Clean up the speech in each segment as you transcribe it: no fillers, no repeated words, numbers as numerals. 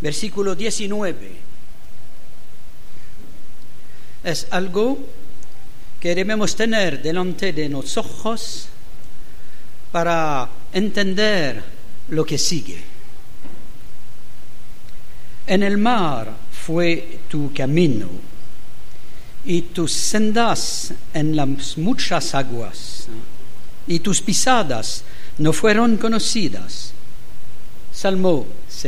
versículo 19. Es algo que debemos tener delante de los ojos para entender lo que sigue. En el mar fue tu camino y tus sendas en las muchas aguas, y tus pisadas no fueron conocidas. Salmo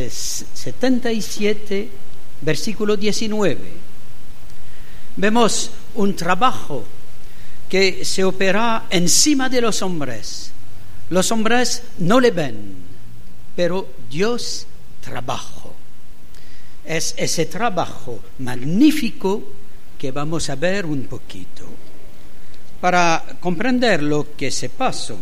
77, versículo 19. Vemos un trabajo que se opera encima de los hombres. Los hombres no le ven, pero Dios trabaja. Es ese trabajo magnífico que vamos a ver un poquito. Para comprender lo que se pasó,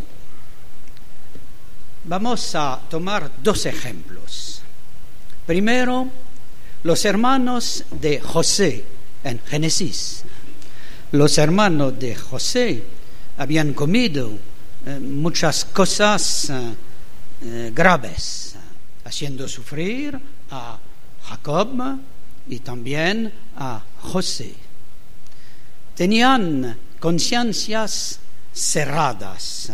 vamos a tomar dos ejemplos. Primero, los hermanos de José en Génesis. Los hermanos de José habían comido muchas cosas graves, haciendo sufrir a Jacob y también a José. Tenían conciencias cerradas,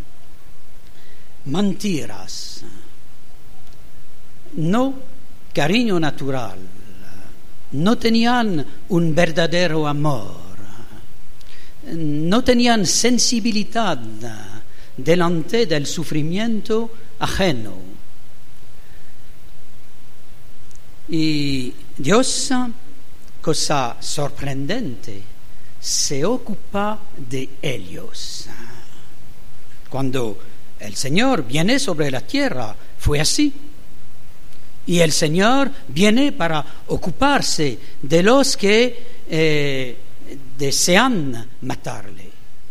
mentiras, no cariño natural, no tenían un verdadero amor, no tenían sensibilidad delante del sufrimiento ajeno. Y Dios, cosa sorprendente, se ocupa de ellos. Cuando el Señor viene sobre la tierra, fue así. Y el Señor viene para ocuparse de los que desean matarle.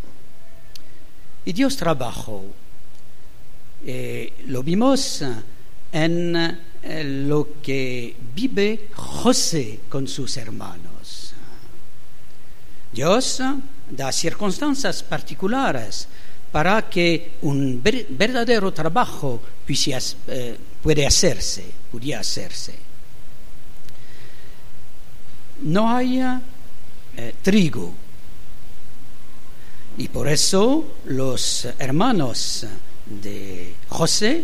Y Dios trabajó. Lo vimos en lo que vive José con sus hermanos. Dios da circunstancias particulares para que un verdadero trabajo pudiera hacerse. No hay trigo, y por eso los hermanos de José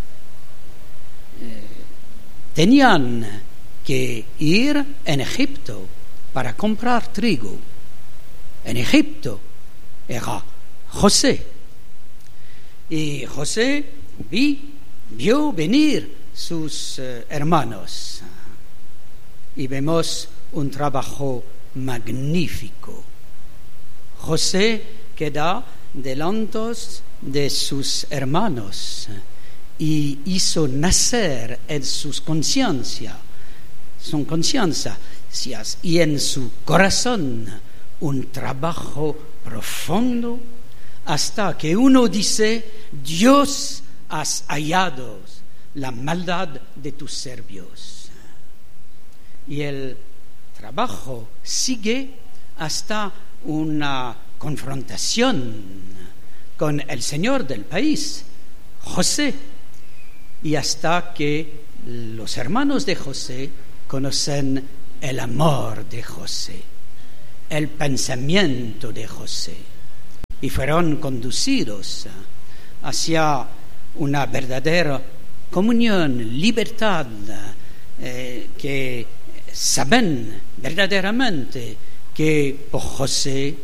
tenían que ir en Egipto para comprar trigo. En Egipto era José. Y José vio venir sus hermanos. Y vemos un trabajo magnífico. José queda delante de sus hermanos y hizo nacer en sus conciencias y en su corazón un trabajo profundo, hasta que uno dice: Dios, has hallado la maldad de tus siervos. Y el trabajo sigue hasta una confrontación con el señor del país, José, y hasta que los hermanos de José conocen el amor de José, el pensamiento de José, y fueron conducidos hacia una verdadera comunión, libertad, que saben verdaderamente que por José,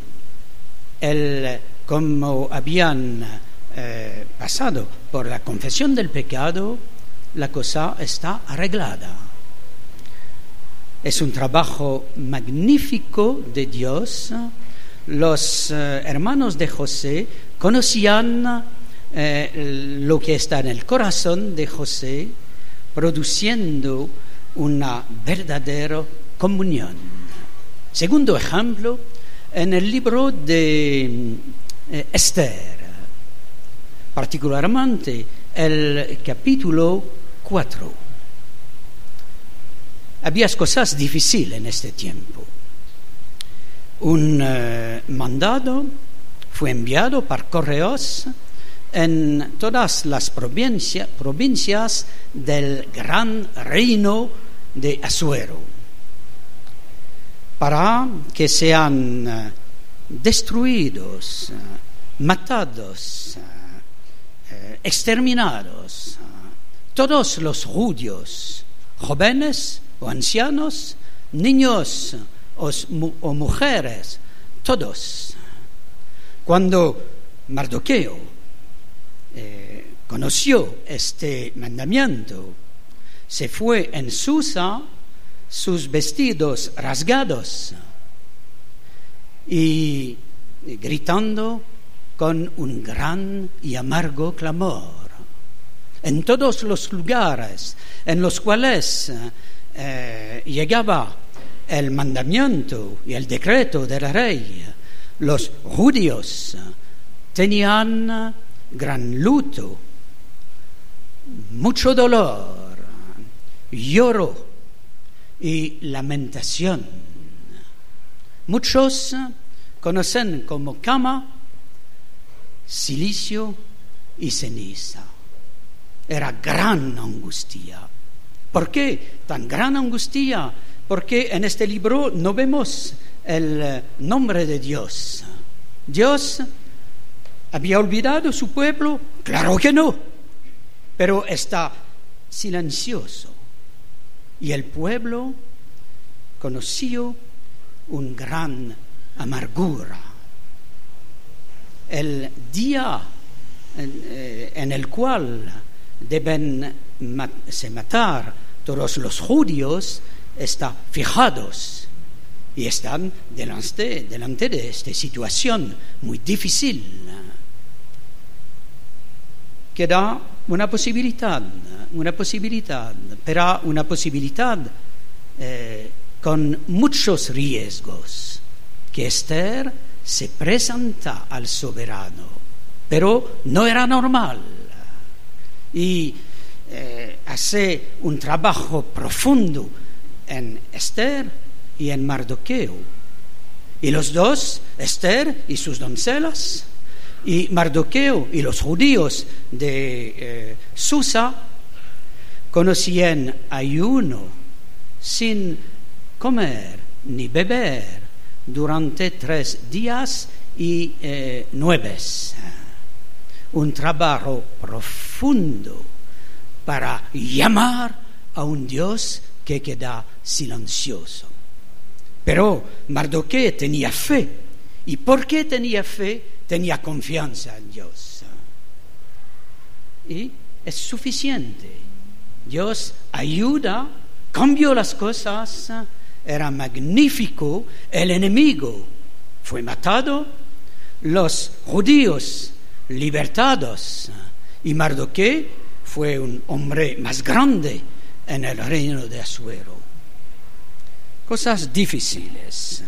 como habían pasado por la confesión del pecado, la cosa está arreglada. Es un trabajo magnífico de Dios. Los hermanos de José conocían lo que está en el corazón de José, produciendo una verdadera comunión. Segundo ejemplo, en el libro de Esther, particularmente el capítulo 4. Había cosas difíciles en este tiempo. Un mandado fue enviado por correos en todas las provincias del gran reino de Asuero, para que sean destruidos, matados, exterminados todos los judíos, jóvenes o ancianos, niños o mujeres, todos. Cuando Mardoqueo conoció este mandamiento, se fue en Susa, sus vestidos rasgados, y gritando con un gran y amargo clamor. En todos los lugares en los cuales llegaba el mandamiento y el decreto del rey, los judíos tenían gran luto, mucho dolor, lloro y lamentación. Muchos conocen como cama, silicio y ceniza. Era gran angustia. ¿Por qué tan gran angustia? Porque en este libro no vemos el nombre de Dios. ¿Dios había olvidado su pueblo? Claro que no. Pero está silencioso. Y el pueblo conoció una gran amargura. El día en el cual deben matar todos los judíos está fijados y están delante de esta situación muy difícil. Queda una posibilidad, pero una posibilidad con muchos riesgos, que Esther se presenta al soberano, pero no era normal. Y hace un trabajo profundo en Esther y en Mardoqueo. Y los dos, Esther y sus doncellas, y Mardoqueo y los judíos de Susa, conocían ayuno sin comer ni beber durante 3 días y 9. Un trabajo profundo para llamar a un Dios que queda silencioso. Pero Mardoqueo tenía fe. ¿Y por qué tenía fe? Tenía confianza en Dios. Y es suficiente. Dios ayuda, cambió las cosas, era magnífico. El enemigo fue matado, los judíos libertados, y Mardoqueo fue un hombre más grande en el reino de Asuero. Cosas difíciles.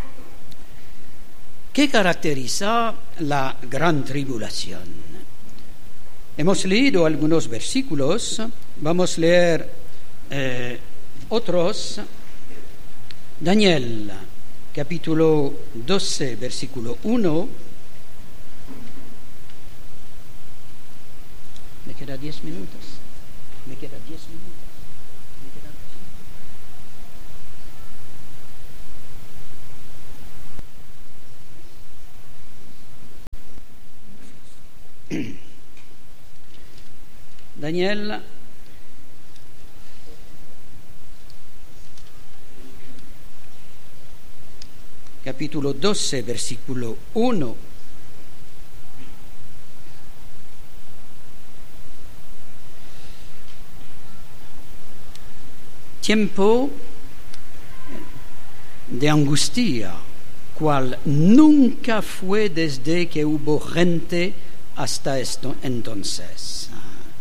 ¿Qué caracteriza la gran tribulación? Hemos leído algunos versículos, vamos a leer otros. Daniel, capítulo 12, versículo 1. Me queda 10 minutos. Daniel, capítulo 12, versículo 1. Tiempo de angustia, cual nunca fue desde que hubo gente hasta entonces.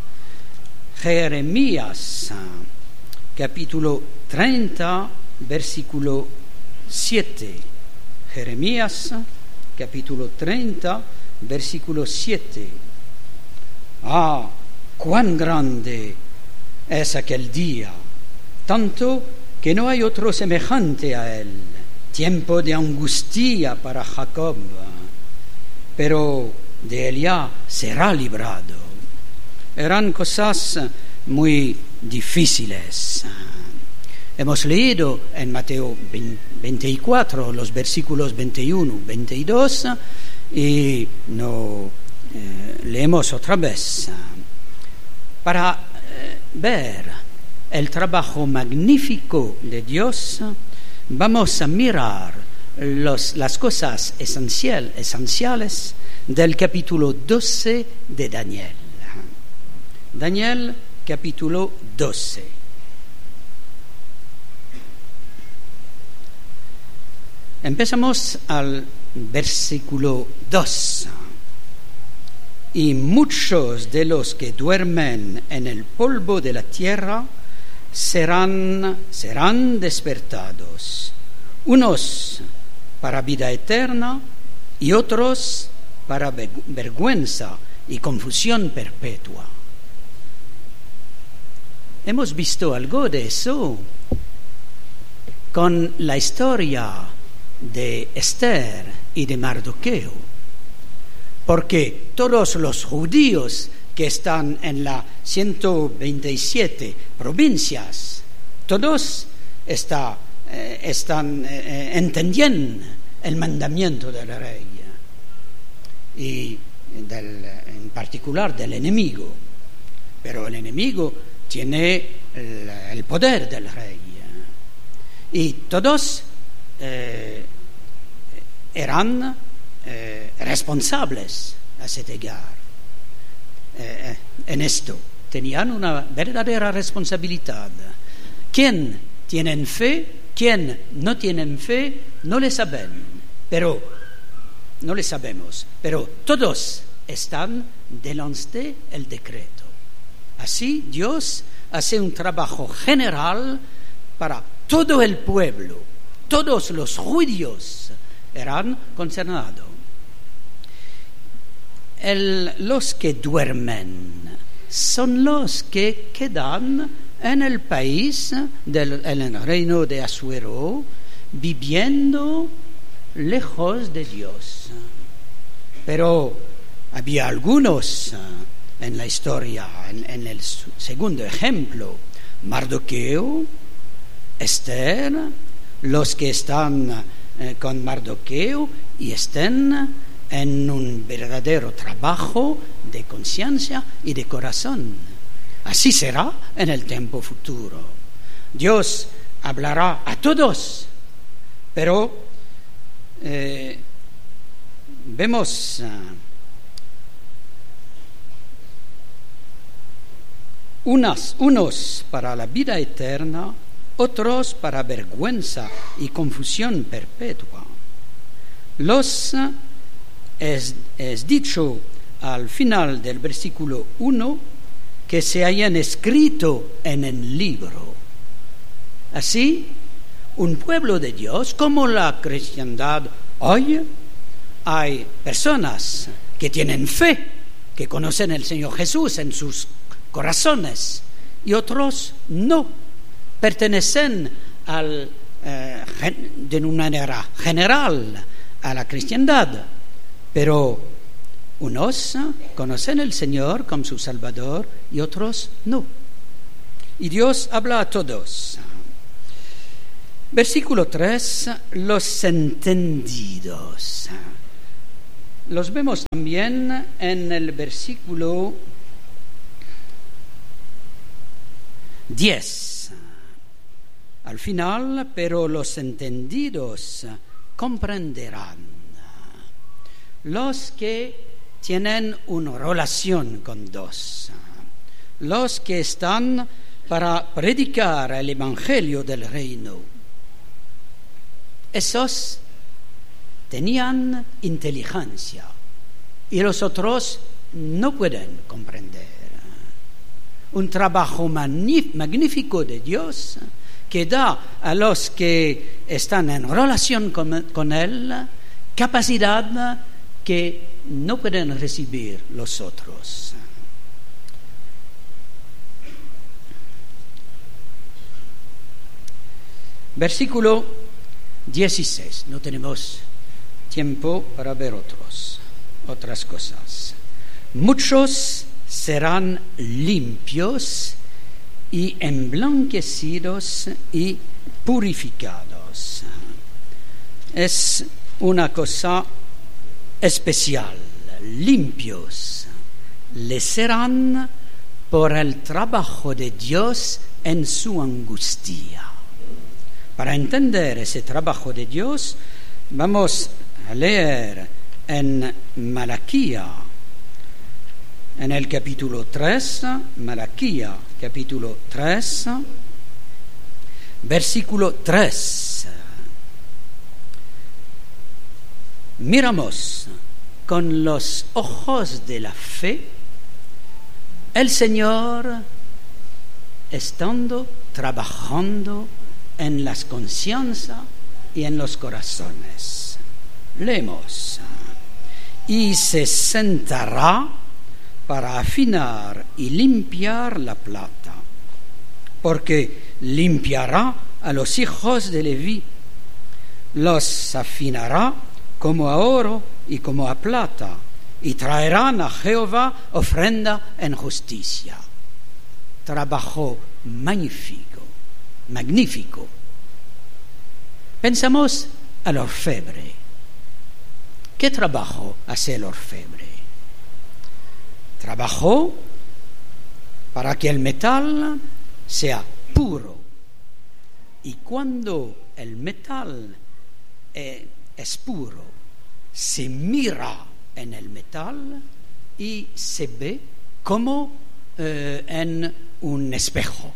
Jeremías, capítulo 30, versículo 7. Jeremías, capítulo 30, versículo 7. Ah, cuán grande es aquel día, tanto que no hay otro semejante a él. Tiempo de angustia para Jacob, pero de él ya será librado. Eran cosas muy difíciles. Hemos leído en Mateo 24 los versículos 21, 22 y no leemos otra vez para ver el trabajo magnífico de Dios. Vamos a mirar las cosas esenciales del capítulo 12 de Daniel. Daniel, capítulo 12. Empezamos al versículo 2. Y muchos de los que duermen en el polvo de la tierra serán despertados, unos para vida eterna y otros para vergüenza y confusión perpetua. Hemos visto algo de eso con la historia de Esther y de Mardoqueo, porque todos los judíos que están en las 127 provincias, todos están entendiendo el mandamiento del rey y en particular del enemigo, pero el enemigo tiene el poder del rey y todos eran responsables a ese llegar. En esto tenían una verdadera responsabilidad. ¿Quién tienen fe? ¿Quién no tienen fe? No le sabemos, pero todos están delante del decreto. Así Dios hace un trabajo general para todo el pueblo. Todos los judíos eran concernados. Los que duermen son los que quedan en el país, en el reino de Asuero, viviendo lejos de Dios. Pero había algunos en la historia, en el segundo ejemplo, Mardoqueo, Esther, los que están con Mardoqueo y estén en un verdadero trabajo de conciencia y de corazón. Así será en el tiempo futuro. Dios hablará a todos, pero vemos unos para la vida eterna, otros para vergüenza y confusión perpetua. Es dicho al final del versículo 1 que se hayan escrito en el libro. Así, un pueblo de Dios, como la cristiandad hoy, hay personas que tienen fe, que conocen al Señor Jesús en sus corazones, y otros no, pertenecen de una manera general a la cristiandad, pero unos conocen al Señor como su Salvador y otros no. Y Dios habla a todos. Versículo 3, los entendidos. Los vemos también en el versículo 10. Al final, pero los entendidos comprenderán. Los que tienen una relación con Dios, los que están para predicar el Evangelio del Reino, esos tenían inteligencia y los otros no pueden comprender. Un trabajo magnífico de Dios que da a los que están en relación con Él capacidad que no pueden recibir los otros. Versículo 16. No tenemos tiempo para ver otras cosas. Muchos serán limpios y emblanquecidos y purificados. Es una cosa especial, limpios. Le serán por el trabajo de Dios en su angustia. Para entender ese trabajo de Dios, vamos a leer en Malaquía, en el capítulo 3, Malaquía, capítulo 3, versículo 3. Miramos con los ojos de la fe el Señor estando trabajando en las conciencias y en los corazones. Leemos: y se sentará para afinar y limpiar la plata, porque limpiará a los hijos de Leví, los afinará como a oro y como a plata, y traerán a Jehová ofrenda en justicia. Trabajo magnífico. Pensamos al orfebre. ¿Qué trabajo hace el orfebre? Trabajó para que el metal sea puro. Y cuando el metal es puro, se mira en el metal y se ve como en un espejo.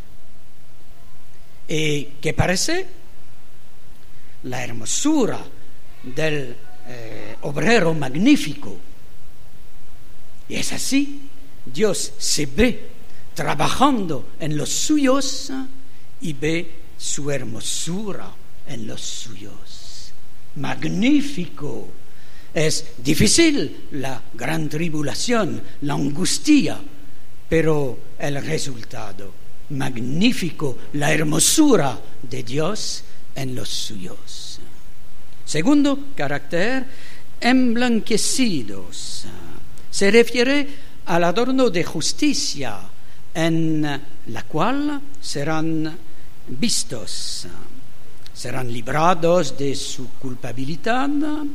¿Y qué parece? La hermosura del obrero magnífico. Y es así, Dios se ve trabajando en los suyos y ve su hermosura en los suyos. Magnífico. Es difícil la gran tribulación, la angustia, pero el resultado magnífico, la hermosura de Dios en los suyos. Segundo carácter, emblanquecidos. Se refiere al adorno de justicia en la cual serán vistos, serán librados de su culpabilidad,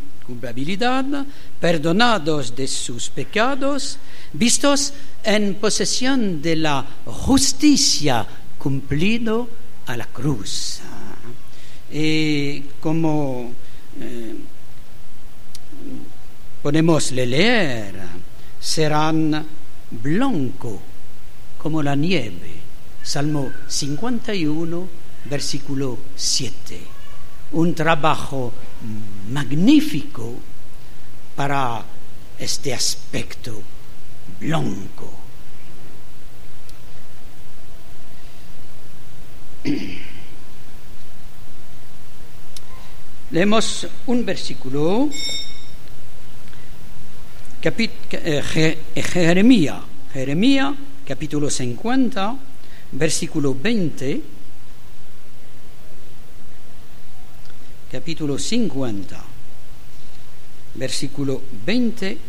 perdonados de sus pecados, vistos en posesión de la justicia cumplido a la cruz. Y como podemos leer, serán blanco como la nieve. Salmo 51, versículo 7. Un trabajo magnífico para este aspecto blanco. Leemos un versículo, Jeremías, capítulo 50, versículo 20. Capítulo 50, versículo 20.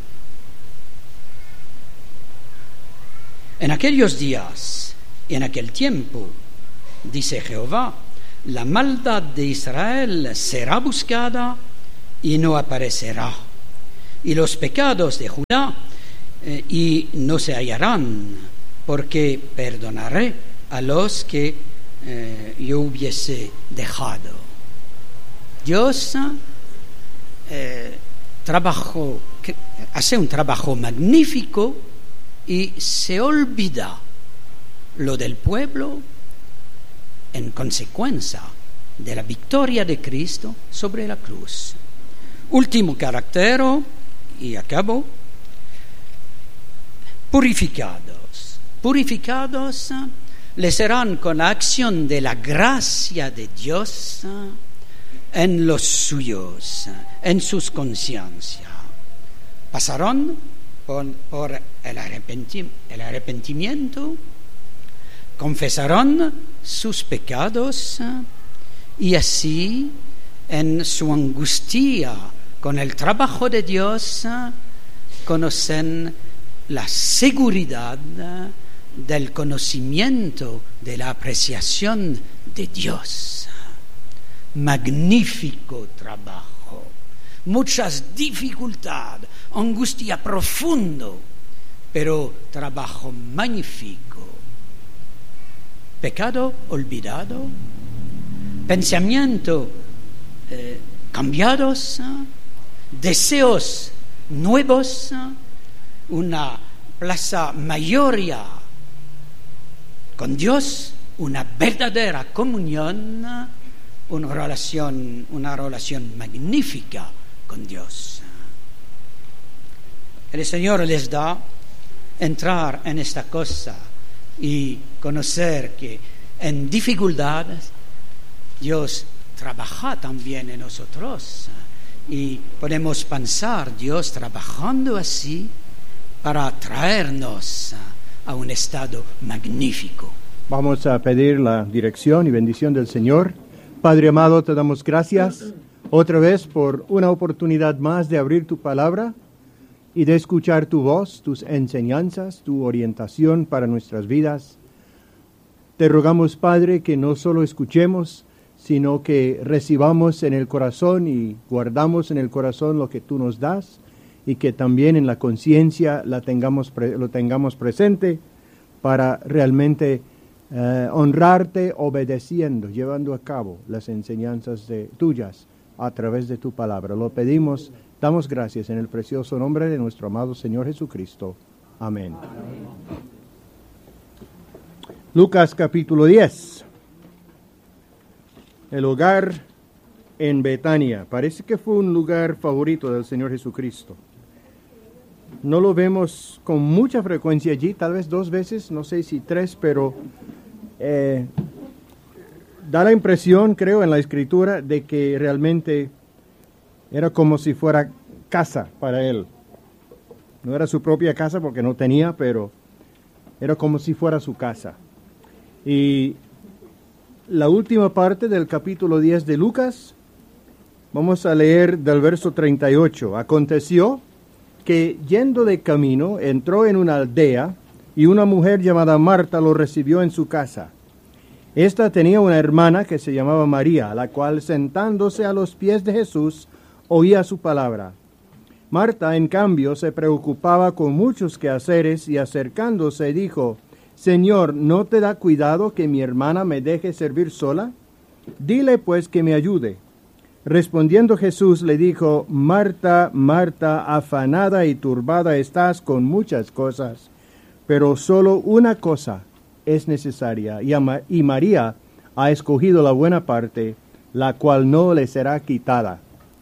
En aquellos días y en aquel tiempo, dice Jehová, la maldad de Israel será buscada y no aparecerá, y los pecados de Judá y no se hallarán, porque perdonaré a los que yo hubiese dejado. Dios hace un trabajo magnífico y se olvida lo del pueblo en consecuencia de la victoria de Cristo sobre la cruz. Último carácter, y acabo, purificados. Purificados le serán con la acción de la gracia de Dios en los suyos, en sus conciencias. Pasarán por el arrepentimiento, confesarán sus pecados y así en su angustia con el trabajo de Dios conocen la seguridad del conocimiento, de la apreciación de Dios. Magnífico trabajo, muchas dificultades, angustia profundo, pero trabajo magnífico. Pecado olvidado, pensamiento cambiados, deseos nuevos, una plaza mayoría con Dios, una verdadera comunión, una relación magnífica con Dios. El Señor les da entrar en esta cosa y conocer que en dificultades Dios trabaja también en nosotros, y podemos pensar Dios trabajando así para traernos a un estado magnífico. Vamos a pedir la dirección y bendición del Señor. Padre amado, te damos gracias otra vez por una oportunidad más de abrir tu palabra y de escuchar tu voz, tus enseñanzas, tu orientación para nuestras vidas. Te rogamos, Padre, que no solo escuchemos, sino que recibamos en el corazón y guardamos en el corazón lo que tú nos das, y que también en la conciencia lo tengamos presente para realmente honrarte obedeciendo, llevando a cabo las enseñanzas tuyas a través de tu palabra. Lo pedimos, damos gracias en el precioso nombre de nuestro amado Señor Jesucristo. Amén. Lucas capítulo 10. El hogar en Betania. Parece que fue un lugar favorito del Señor Jesucristo. No lo vemos con mucha frecuencia allí, tal vez 2 veces, no sé si 3, pero da la impresión, creo, en la Escritura, de que realmente era como si fuera casa para él. No era su propia casa porque no tenía, pero era como si fuera su casa. Y la última parte del capítulo 10 de Lucas, vamos a leer del verso 38. Aconteció que yendo de camino entró en una aldea y una mujer llamada Marta lo recibió en su casa. Esta tenía una hermana que se llamaba María, la cual sentándose a los pies de Jesús oía su palabra. Marta, en cambio, se preocupaba con muchos quehaceres y acercándose dijo: Señor, ¿no te da cuidado que mi hermana me deje servir sola? Dile pues que me ayude. Respondiendo Jesús le dijo: Marta, Marta, afanada y turbada estás con muchas cosas, pero solo una cosa es necesaria, y María ha escogido la buena parte, la cual no le será quitada.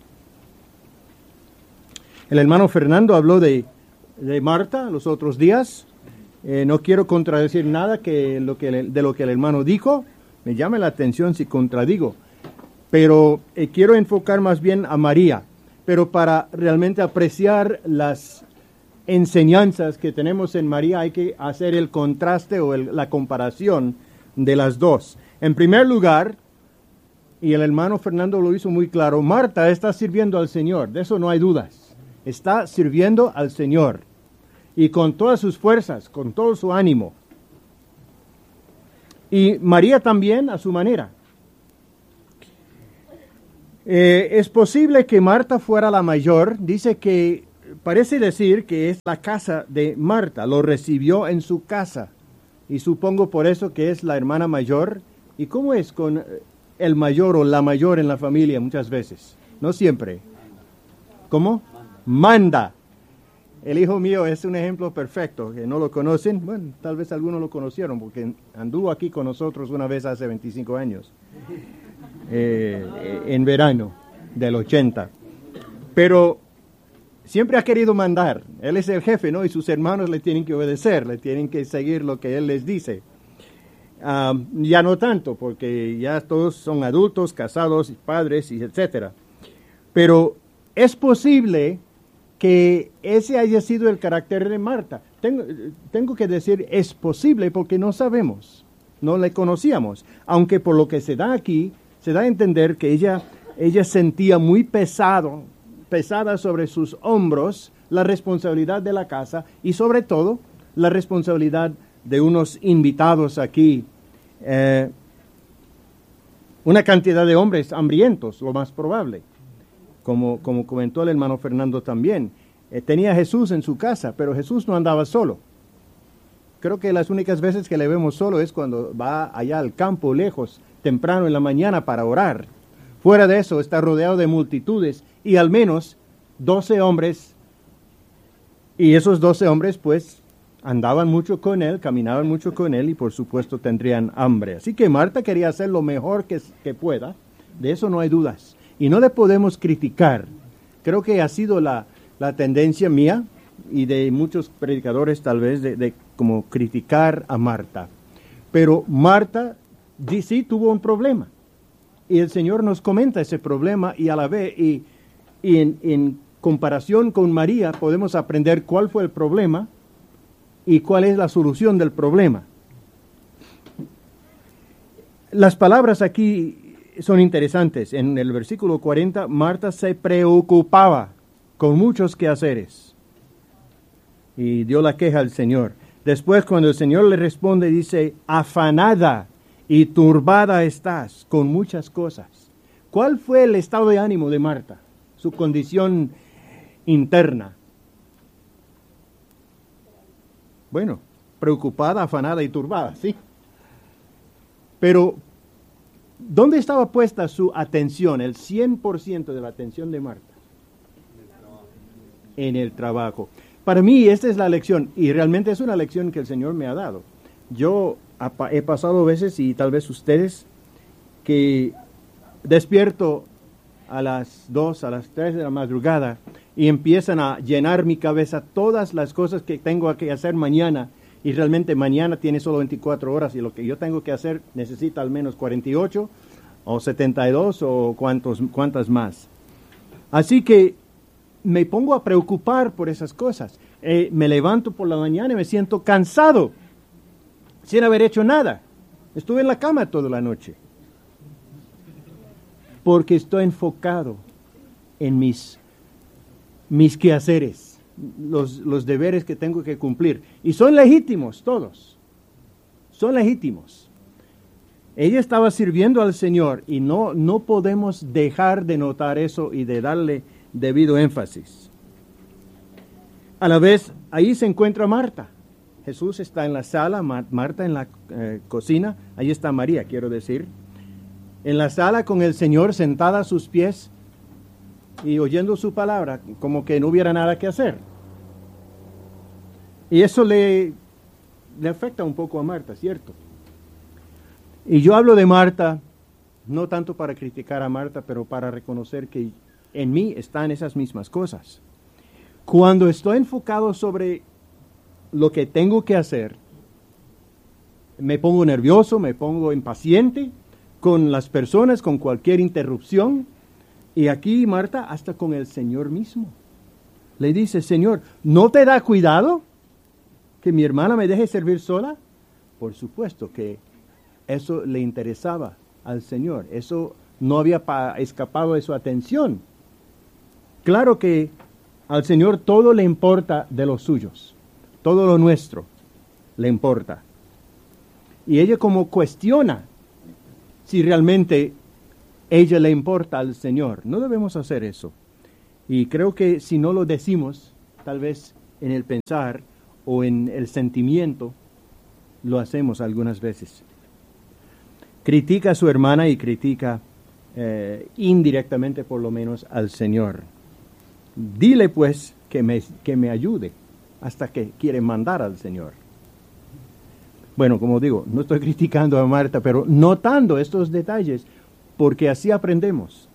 El hermano Fernando habló de Marta los otros días. No quiero contradecir nada de lo que el hermano dijo. Me llama la atención si contradigo. Pero quiero enfocar más bien a María. Pero para realmente apreciar las enseñanzas que tenemos en María hay que hacer el contraste o la comparación de las dos. En primer lugar, y el hermano Fernando lo hizo muy claro, Marta está sirviendo al Señor. De eso no hay dudas. Está sirviendo al Señor. Y con todas sus fuerzas, con todo su ánimo. Y María también a su manera. Es posible que Marta fuera la mayor. Dice que, parece decir que es la casa de Marta. Lo recibió en su casa. Y supongo por eso que es la hermana mayor. ¿Y cómo es con el mayor o la mayor en la familia muchas veces? No siempre. ¿Cómo? Manda. El hijo mío es un ejemplo perfecto, que no lo conocen. Bueno, tal vez algunos lo conocieron porque anduvo aquí con nosotros una vez hace 25 años, en verano del 80. Pero siempre ha querido mandar. Él es el jefe, ¿no? Y sus hermanos le tienen que obedecer, le tienen que seguir lo que él les dice. Ya no tanto, porque ya todos son adultos, casados, padres, y etcétera. Pero es posible que ese haya sido el carácter de Marta. Tengo que decir es posible porque no sabemos, no le conocíamos, aunque por lo que se da aquí, se da a entender que ella sentía muy pesada sobre sus hombros la responsabilidad de la casa y sobre todo la responsabilidad de unos invitados aquí, una cantidad de hombres hambrientos, lo más probable, como comentó el hermano Fernando también. Tenía Jesús en su casa, pero Jesús no andaba solo. Creo que las únicas veces que le vemos solo es cuando va allá al campo, lejos, temprano en la mañana para orar. Fuera de eso, está rodeado de multitudes y al menos 12 hombres. Y esos 12 hombres, pues, andaban mucho con él, caminaban mucho con él y, por supuesto, tendrían hambre. Así que Marta quería hacer lo mejor que pueda. De eso no hay dudas. Y no le podemos criticar. Creo que ha sido la tendencia mía y de muchos predicadores, tal vez, de como criticar a Marta. Pero Marta sí tuvo un problema. Y el Señor nos comenta ese problema y a la vez, y en comparación con María, podemos aprender cuál fue el problema y cuál es la solución del problema. Las palabras aquí son interesantes. En el versículo 40, Marta se preocupaba con muchos quehaceres y dio la queja al Señor. Después, cuando el Señor le responde, dice, afanada y turbada estás con muchas cosas. ¿Cuál fue el estado de ánimo de Marta? Su condición interna. Bueno, preocupada, afanada y turbada, sí. Pero, ¿dónde estaba puesta su atención, el 100% de la atención de Marta? En el trabajo. Para mí, esta es la lección, y realmente es una lección que el Señor me ha dado. Yo he pasado veces, y tal vez ustedes, que despierto a las 2, a las 3 de la madrugada, y empiezan a llenar mi cabeza todas las cosas que tengo que hacer mañana, y realmente mañana tiene solo 24 horas, y lo que yo tengo que hacer necesita al menos 48, o 72, o cuántas más. Así que me pongo a preocupar por esas cosas. Me levanto por la mañana y me siento cansado, sin haber hecho nada. Estuve en la cama toda la noche. Porque estoy enfocado en mis quehaceres, los deberes que tengo que cumplir. Y son legítimos todos. Son legítimos. Ella estaba sirviendo al Señor y no podemos dejar de notar eso y de darle debido énfasis. A la vez, ahí se encuentra Marta. Jesús está en la sala, Marta en la cocina, ahí está María, quiero decir. En la sala con el Señor sentada a sus pies y oyendo su palabra, como que no hubiera nada que hacer. Y eso le afecta un poco a Marta, ¿cierto? Y yo hablo de Marta, no tanto para criticar a Marta, pero para reconocer que en mí están esas mismas cosas. Cuando estoy enfocado sobre lo que tengo que hacer, me pongo nervioso, me pongo impaciente con las personas, con cualquier interrupción. Y aquí Marta, hasta con el Señor mismo, le dice, Señor, ¿no te da cuidado que mi hermana me deje servir sola? Por supuesto que eso le interesaba al Señor. Eso no había escapado de su atención. Claro que al Señor todo le importa de los suyos. Todo lo nuestro le importa. Y ella como cuestiona si realmente ella le importa al Señor. No debemos hacer eso. Y creo que si no lo decimos, tal vez en el pensar o en el sentimiento, lo hacemos algunas veces. Critica a su hermana y critica indirectamente por lo menos al Señor. Dile pues que me ayude, hasta que quiere mandar al Señor. Bueno, como digo, no estoy criticando a Marta, pero notando estos detalles, porque así aprendemos.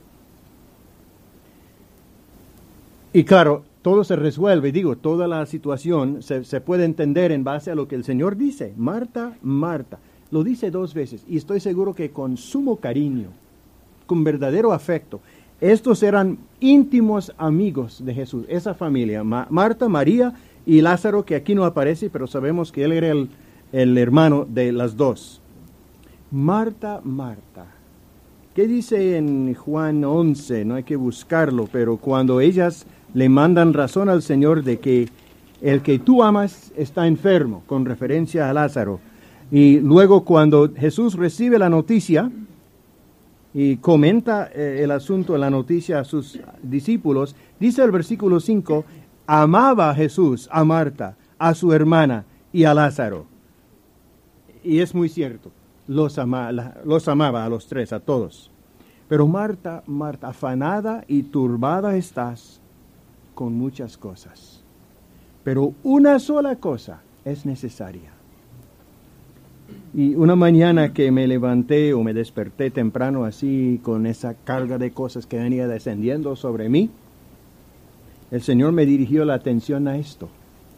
Y claro, todo se resuelve, toda la situación se puede entender en base a lo que el Señor dice. Marta, Marta, lo dice 2 veces, y estoy seguro que con sumo cariño, con verdadero afecto. Estos eran íntimos amigos de Jesús, esa familia, Marta, María y Lázaro, que aquí no aparece, pero sabemos que él era el hermano de las dos. Marta, Marta. ¿Qué dice en Juan 11? No hay que buscarlo, pero cuando ellas le mandan razón al Señor de que el que tú amas está enfermo, con referencia a Lázaro. Y luego cuando Jesús recibe la noticia y comenta el asunto, la noticia a sus discípulos, dice el versículo 5, amaba a Jesús, a Marta, a su hermana y a Lázaro. Y es muy cierto, los amaba a los tres, a todos. Pero Marta, Marta, afanada y turbada estás con muchas cosas. Pero una sola cosa es necesaria. Y una mañana que me levanté o me desperté temprano así con esa carga de cosas que venía descendiendo sobre mí, el Señor me dirigió la atención a esto.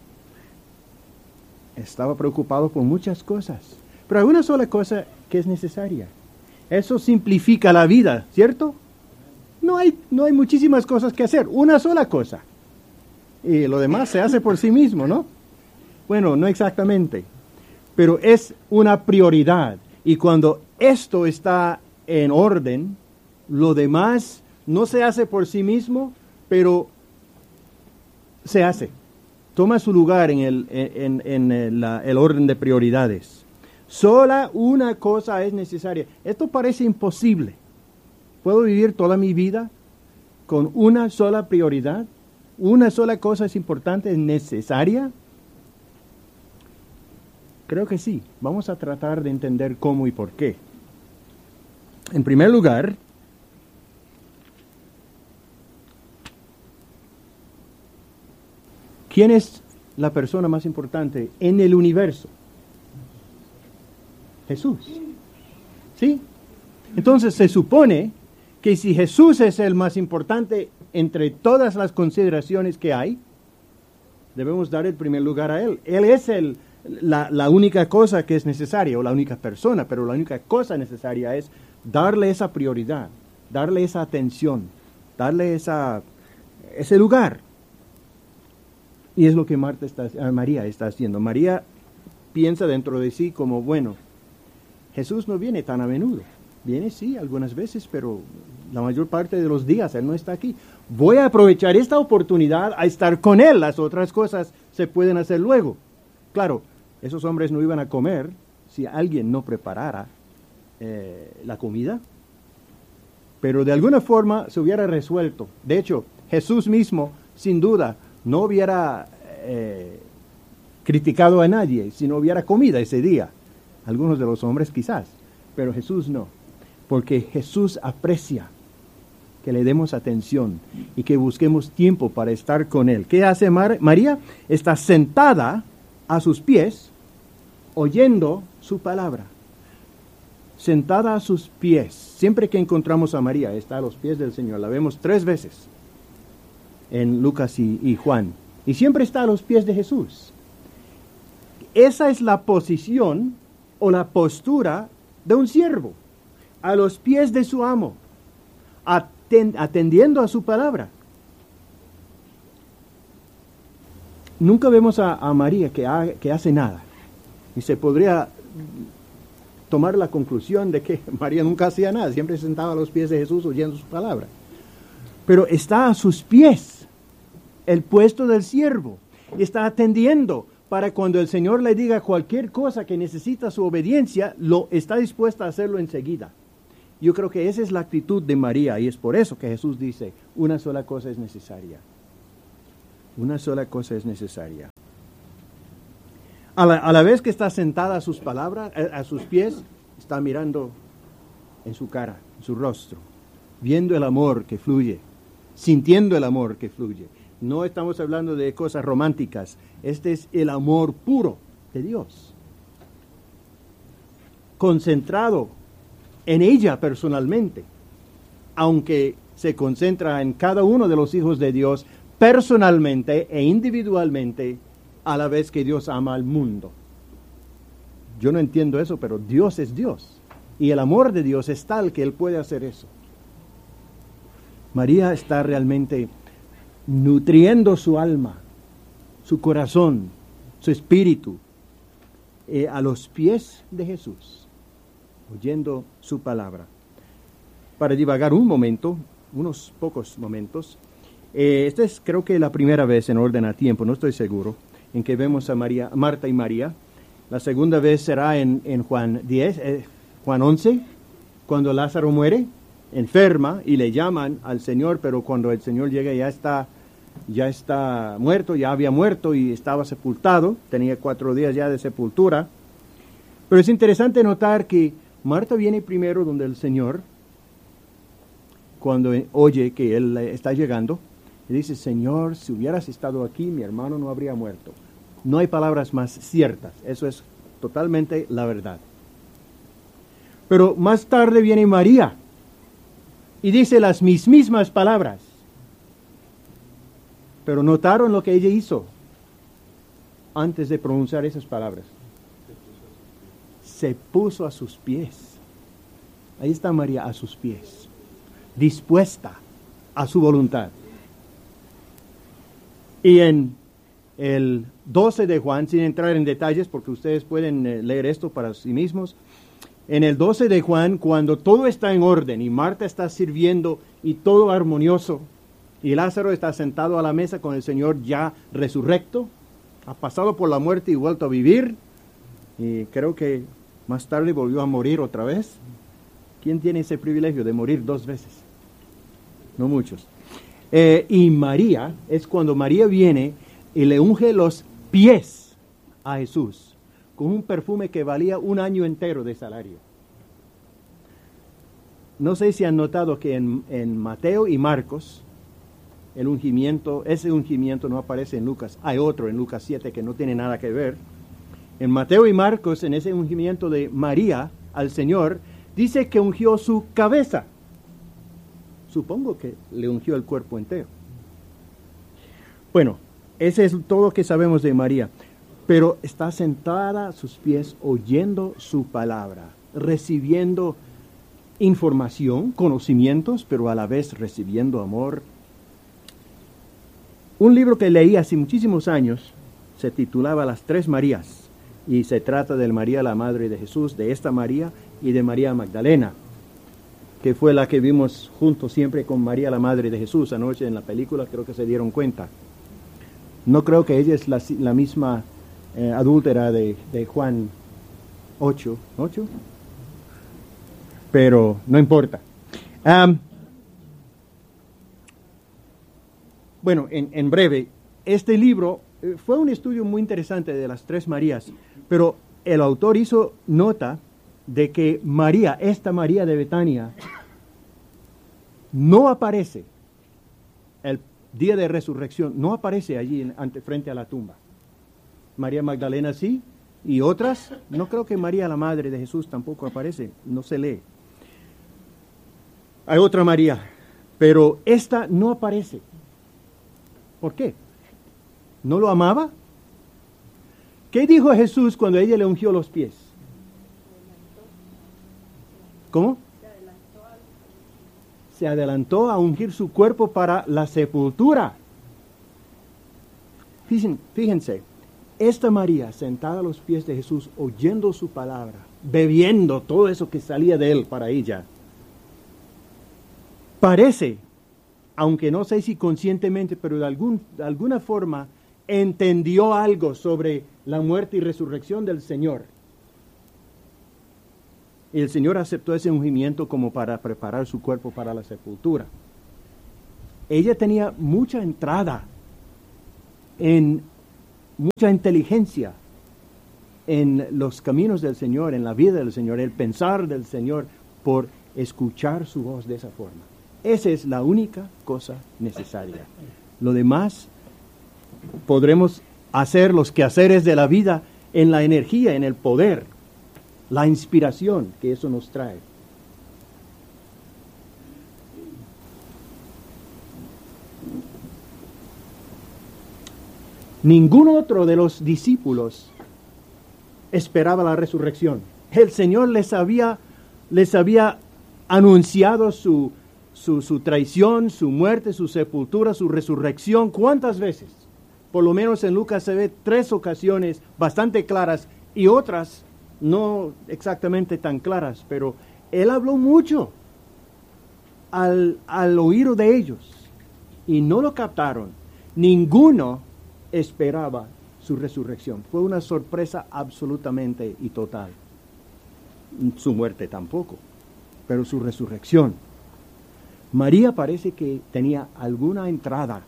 Estaba preocupado por muchas cosas, pero hay una sola cosa que es necesaria. Eso simplifica la vida, ¿cierto? No hay muchísimas cosas que hacer, una sola cosa. Y lo demás se hace por sí mismo, ¿no? Bueno, no exactamente, pero es una prioridad. Y cuando esto está en orden, lo demás no se hace por sí mismo, pero se hace. Toma su lugar en el orden de prioridades. Sola una cosa es necesaria. Esto parece imposible. ¿Puedo vivir toda mi vida con una sola prioridad? ¿Una sola cosa es importante, es necesaria? Creo que sí. Vamos a tratar de entender cómo y por qué. En primer lugar, ¿quién es la persona más importante en el universo? Jesús. ¿Sí? Entonces se supone que si Jesús es el más importante entre todas las consideraciones que hay, debemos dar el primer lugar a Él. Él es la única cosa que es necesaria, o la única persona, pero la única cosa necesaria es darle esa prioridad, darle esa atención, darle ese lugar. Y es lo que María está haciendo. María piensa dentro de sí como, bueno, Jesús no viene tan a menudo. Viene sí algunas veces, pero la mayor parte de los días Él no está aquí. Voy a aprovechar esta oportunidad a estar con Él. Las otras cosas se pueden hacer luego. Claro, esos hombres no iban a comer si alguien no preparara la comida. Pero de alguna forma se hubiera resuelto. De hecho, Jesús mismo, sin duda, no hubiera criticado a nadie si no hubiera comida ese día. Algunos de los hombres quizás, pero Jesús no. Porque Jesús aprecia que le demos atención y que busquemos tiempo para estar con Él. ¿Qué hace María? Está sentada a sus pies, oyendo su palabra. Sentada a sus pies. Siempre que encontramos a María, está a los pies del Señor. La vemos 3 veces en Lucas y Juan. Y siempre está a los pies de Jesús. Esa es la posición o la postura de un siervo. A los pies de su amo. Atendiendo a su palabra. Nunca vemos a María que hace nada. Y se podría tomar la conclusión de que María nunca hacía nada. Siempre se sentaba a los pies de Jesús oyendo su palabra. Pero está a sus pies. El puesto del siervo. Y está atendiendo para cuando el Señor le diga cualquier cosa que necesita su obediencia, está dispuesta a hacerlo enseguida. Yo creo que esa es la actitud de María y es por eso que Jesús dice, una sola cosa es necesaria. Una sola cosa es necesaria. A la vez que está sentada a sus palabras, a sus pies, está mirando en su cara, en su rostro, viendo el amor que fluye, sintiendo el amor que fluye. No estamos hablando de cosas románticas, este es el amor puro de Dios. Concentrado en ella personalmente, aunque se concentra en cada uno de los hijos de Dios personalmente e individualmente, a la vez que Dios ama al mundo. Yo no entiendo eso, pero Dios es Dios, y el amor de Dios es tal que Él puede hacer eso. María está realmente nutriendo su alma, su corazón, su espíritu, a los pies de Jesús, oyendo su palabra. Para divagar un momento, unos pocos momentos, esta es creo que la primera vez en orden a tiempo, no estoy seguro, en que vemos a Marta y María. La segunda vez será en Juan 11, cuando Lázaro muere, enferma, y le llaman al Señor, pero cuando el Señor llega ya está muerto, ya había muerto y estaba sepultado, tenía 4 días ya de sepultura. Pero es interesante notar que Marta viene primero donde el Señor, cuando oye que Él está llegando, y dice: Señor, si hubieras estado aquí, mi hermano no habría muerto. No hay palabras más ciertas, eso es totalmente la verdad. Pero más tarde viene María y dice las mismas palabras. Pero notaron lo que ella hizo antes de pronunciar esas palabras. Se puso a sus pies. Ahí está María, a sus pies, dispuesta a su voluntad. Y en el 12 de Juan, sin entrar en detalles, porque ustedes pueden leer esto para sí mismos, en el 12 de Juan, cuando todo está en orden y Marta está sirviendo y todo armonioso, y Lázaro está sentado a la mesa con el Señor ya resurrecto, ha pasado por la muerte y vuelto a vivir, y creo que más tarde volvió a morir otra vez. ¿Quién tiene ese privilegio de morir 2 veces? No muchos. Y María, es cuando María viene y le unge los pies a Jesús con un perfume que valía 1 año entero de salario. No sé si han notado que en Mateo y Marcos, ese ungimiento no aparece en Lucas. Hay otro en Lucas 7 que no tiene nada que ver. En Mateo y Marcos, en ese ungimiento de María al Señor, dice que ungió su cabeza. Supongo que le ungió el cuerpo entero. Bueno, ese es todo lo que sabemos de María. Pero está sentada a sus pies oyendo su palabra, recibiendo información, conocimientos, pero a la vez recibiendo amor. Un libro que leí hace muchísimos años se titulaba Las 3 Marías, y se trata de María, la madre de Jesús, de esta María y de María Magdalena, que fue la que vimos juntos siempre con María, la madre de Jesús. Anoche en la película creo que se dieron cuenta. No creo que ella es la misma adúltera de Juan 8, pero no importa. Bueno, en breve, este libro fue un estudio muy interesante de las 3 Marías, pero el autor hizo nota de que María, esta María de Betania, no aparece el día de resurrección, no aparece allí frente a la tumba. María Magdalena sí, y otras, no creo que María, la madre de Jesús, tampoco aparece, no se lee. Hay otra María, pero esta no aparece. ¿Por qué? ¿No lo amaba? ¿Qué dijo Jesús cuando ella le ungió los pies? ¿Cómo? Se adelantó a ungir su cuerpo para la sepultura. Fíjense, esta María sentada a los pies de Jesús, oyendo su palabra, bebiendo todo eso que salía de él para ella, parece, aunque no sé si conscientemente, pero de alguna forma, entendió algo sobre la muerte y resurrección del Señor. Y el Señor aceptó ese ungimiento como para preparar su cuerpo para la sepultura. Ella tenía mucha entrada, mucha inteligencia en los caminos del Señor, en la vida del Señor, el pensar del Señor, por escuchar su voz de esa forma. Esa es la única cosa necesaria. Lo demás podremos hacer los quehaceres de la vida en la energía, en el poder, la inspiración que eso nos trae. Ningún otro de los discípulos esperaba la resurrección. El Señor les había anunciado su traición, su muerte, su sepultura, su resurrección. ¿Cuántas veces? Por lo menos en Lucas se ve 3 ocasiones bastante claras y otras no exactamente tan claras, pero Él habló mucho al oído de ellos y no lo captaron. Ninguno esperaba su resurrección. Fue una sorpresa absolutamente y total. Su muerte tampoco, pero su resurrección. María parece que tenía alguna entrada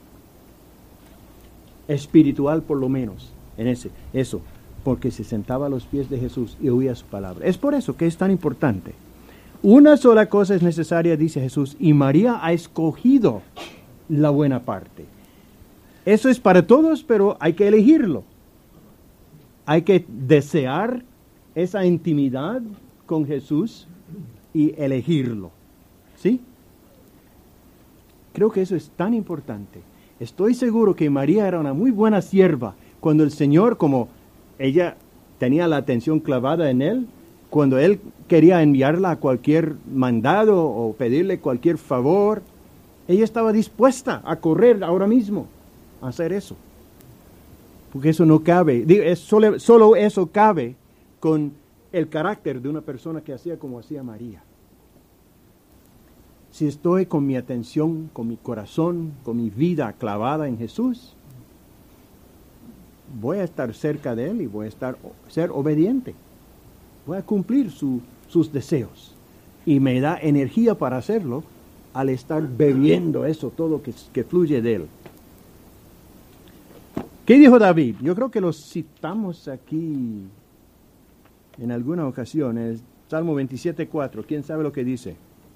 espiritual, por lo menos, en eso, porque se sentaba a los pies de Jesús y oía su palabra. Es por eso que es tan importante. Una sola cosa es necesaria, dice Jesús, y María ha escogido la buena parte. Eso es para todos, pero hay que elegirlo. Hay que desear esa intimidad con Jesús y elegirlo. ¿Sí? Creo que eso es tan importante. Estoy seguro que María era una muy buena sierva cuando el Señor, como ella tenía la atención clavada en Él, cuando Él quería enviarla a cualquier mandado o pedirle cualquier favor, ella estaba dispuesta a correr ahora mismo a hacer eso. Porque eso no cabe, solo eso cabe con el carácter de una persona que hacía como hacía María. Si estoy con mi atención, con mi corazón, con mi vida clavada en Jesús, voy a estar cerca de Él y voy a ser obediente. Voy a cumplir sus deseos. Y me da energía para hacerlo al estar bebiendo eso todo que fluye de Él. ¿Qué dijo David? Yo creo que lo citamos aquí en alguna ocasión. El Salmo 27:4. ¿Quién sabe lo que dice?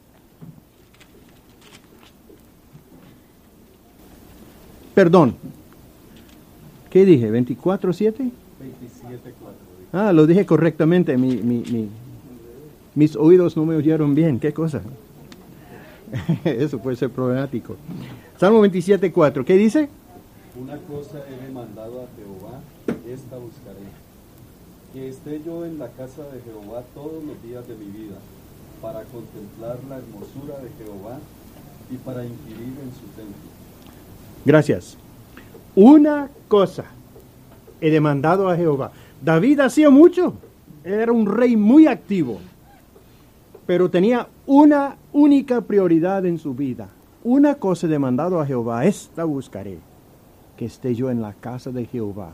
Perdón. ¿Qué dije? ¿24:7? 27:4. Ah, lo dije correctamente. Mis oídos no me oyeron bien. ¿Qué cosa? Eso puede ser problemático. Salmo 27:4. ¿Qué dice? Una cosa he demandado a Jehová, esta buscaré. Que esté yo en la casa de Jehová todos los días de mi vida, para contemplar la hermosura de Jehová y para inquirir en su templo. Gracias. Una cosa he demandado a Jehová. David hacía mucho. Era un rey muy activo. Pero tenía una única prioridad en su vida. Una cosa he demandado a Jehová, esta buscaré. Que esté yo en la casa de Jehová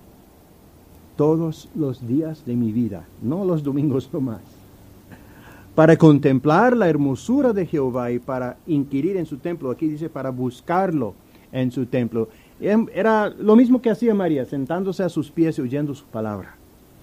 todos los días de mi vida, no los domingos nomás, para contemplar la hermosura de Jehová y para inquirir en su templo. Aquí dice para buscarlo en su templo. Era lo mismo que hacía María, sentándose a sus pies y oyendo su palabra.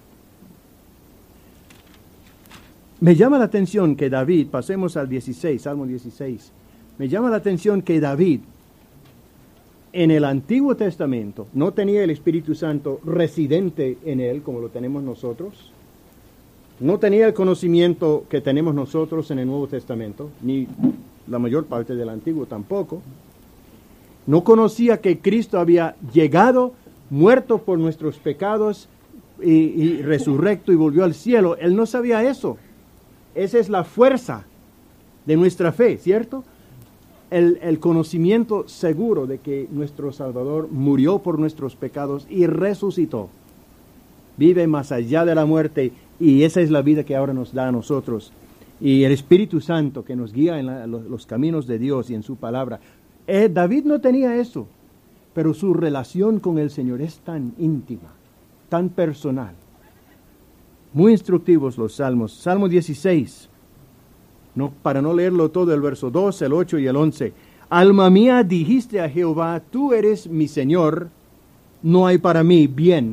Me llama la atención que David, pasemos al 16, Salmo 16, me llama la atención que David, en el Antiguo Testamento, no tenía el Espíritu Santo residente en él, como lo tenemos nosotros. No tenía el conocimiento que tenemos nosotros en el Nuevo Testamento, ni la mayor parte del Antiguo tampoco. No conocía que Cristo había llegado, muerto por nuestros pecados y resurrecto y volvió al cielo. Él no sabía eso. Esa es la fuerza de nuestra fe, ¿cierto? El conocimiento seguro de que nuestro Salvador murió por nuestros pecados y resucitó. Vive más allá de la muerte y esa es la vida que ahora nos da a nosotros. Y el Espíritu Santo que nos guía en los caminos de Dios y en su palabra. David no tenía eso, pero su relación con el Señor es tan íntima, tan personal. Muy instructivos los salmos. Salmo 16. Para no leerlo todo, el verso 2, el 8 y el 11. Alma mía, dijiste a Jehová, tú eres mi Señor, no hay para mí bien